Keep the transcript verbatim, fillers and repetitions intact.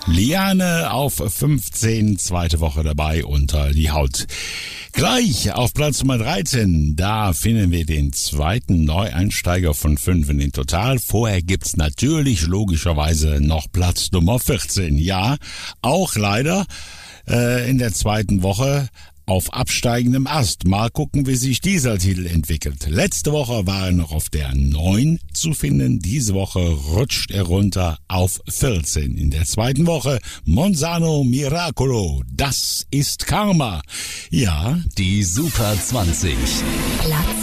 Liane auf fünfzehn, zweite Woche dabei unter die Haut. Gleich auf Platz Nummer dreizehn, da finden wir den zweiten Neueinsteiger von fünf in den Total. Vorher gibt's natürlich logischerweise noch Platz Nummer vierzehn. Ja, auch leider äh, in der zweiten Woche auf absteigendem Ast. Mal gucken, wie sich dieser Titel entwickelt. Letzte Woche war er noch auf der neun zu finden. Diese Woche rutscht er runter auf vierzehn. In der zweiten Woche Monzano Miracolo. Das ist Karma. Ja, die Super zwanzig. Platz